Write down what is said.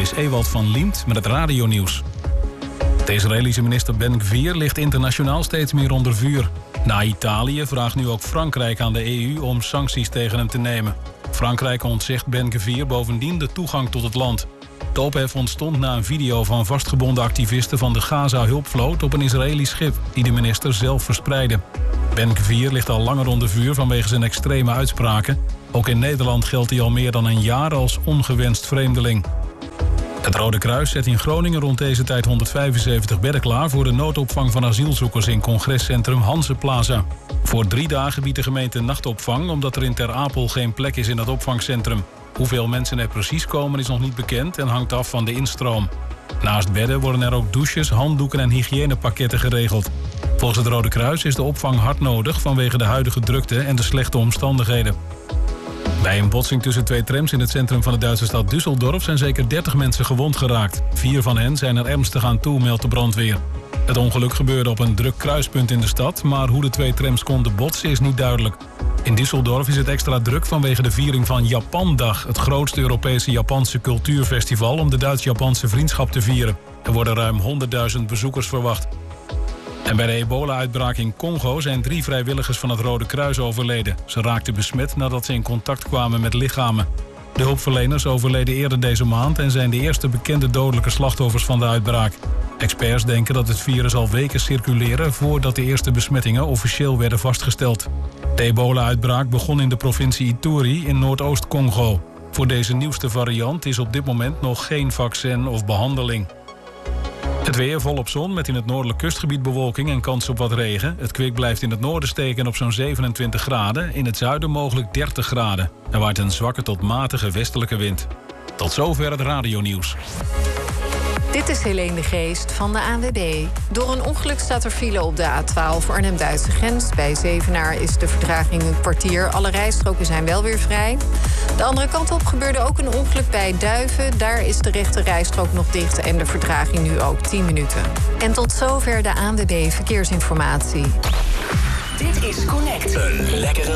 is Ewald van Liemt met het radionieuws. De Israëlische minister Ben Gvir ligt internationaal steeds meer onder vuur. Na Italië vraagt nu ook Frankrijk aan de EU om sancties tegen hem te nemen. Frankrijk ontzegt Ben Gvir bovendien de toegang tot het land. De ophef ontstond na een video van vastgebonden activisten van de Gaza-hulpvloot op een Israëlisch schip die de minister zelf verspreidde. Ben Gvir ligt al langer onder vuur vanwege zijn extreme uitspraken. Ook in Nederland geldt hij al meer dan een jaar als ongewenst vreemdeling. Het Rode Kruis zet in Groningen rond deze tijd 175 bedden klaar voor de noodopvang van asielzoekers in congrescentrum Hanzeplaza. Voor 3 dagen biedt de gemeente nachtopvang omdat er in Ter Apel geen plek is in dat opvangcentrum. Hoeveel mensen er precies komen is nog niet bekend en hangt af van de instroom. Naast bedden worden er ook douches, handdoeken en hygiënepakketten geregeld. Volgens het Rode Kruis is de opvang hard nodig vanwege de huidige drukte en de slechte omstandigheden. Bij een botsing tussen 2 trams in het centrum van de Duitse stad Düsseldorf zijn zeker 30 mensen gewond geraakt. 4 van hen zijn er ernstig aan toe, meldt de brandweer. Het ongeluk gebeurde op een druk kruispunt in de stad, maar hoe de 2 trams konden botsen is niet duidelijk. In Düsseldorf is het extra druk vanwege de viering van Japandag, het grootste Europese Japanse cultuurfestival om de Duits-Japanse vriendschap te vieren. Er worden ruim 100.000 bezoekers verwacht. En bij de ebola-uitbraak in Congo zijn 3 vrijwilligers van het Rode Kruis overleden. Ze raakten besmet nadat ze in contact kwamen met lichamen. De hulpverleners overleden eerder deze maand en zijn de eerste bekende dodelijke slachtoffers van de uitbraak. Experts denken dat het virus al weken circuleren voordat de eerste besmettingen officieel werden vastgesteld. De ebola-uitbraak begon in de provincie Ituri in Noordoost-Congo. Voor deze nieuwste variant is op dit moment nog geen vaccin of behandeling. Het weer volop zon met in het noordelijk kustgebied bewolking en kans op wat regen. Het kwik blijft in het noorden steken op zo'n 27 graden. In het zuiden mogelijk 30 graden. Er waait een zwakke tot matige westelijke wind. Tot zover het radionieuws. Dit is Helene de Geest van de ANWB. Door een ongeluk staat er file op de A12 Arnhem-Duitse grens. Bij Zevenaar is de vertraging een kwartier. Alle rijstroken zijn wel weer vrij. De andere kant op gebeurde ook een ongeluk bij Duiven. Daar is de rechte rijstrook nog dicht en de vertraging nu ook 10 minuten. En tot zover de ANWB Verkeersinformatie. Dit is Connect. Een lekkere